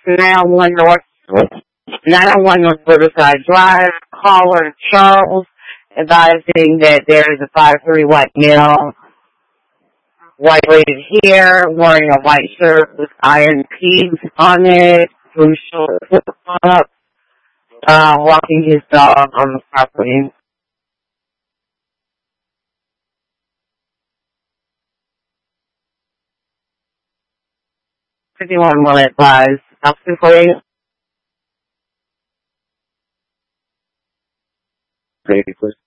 901 North 901 North Riverside Drive. Caller Charles advising that there is a 5'3" white male, white braided hair, wearing a white shirt with iron peaks on it, blue shorts, flip-flops, walking his dog on the property. 51 will advise. I'll see for you. Please.